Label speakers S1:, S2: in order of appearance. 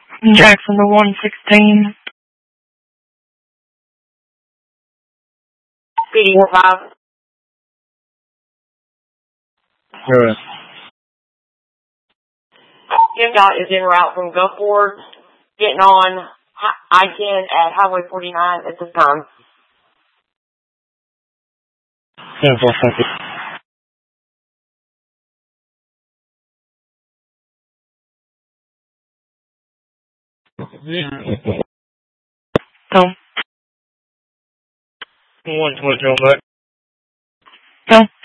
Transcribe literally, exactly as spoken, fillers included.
S1: Jackson to one sixteen.
S2: P D five.
S3: Good.
S2: MDOT is en route from Gulfport, getting on I ten at Highway forty-nine at this time.
S3: ten four, thank you.
S1: Go.
S3: one twenty, back.
S1: Go.